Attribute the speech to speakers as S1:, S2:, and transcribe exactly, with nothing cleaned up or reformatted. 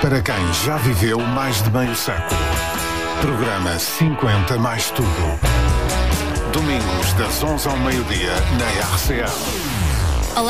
S1: para quem já viveu mais de meio século. Programa cinquenta mais tudo. Domingos das onze ao meio-dia na R C A.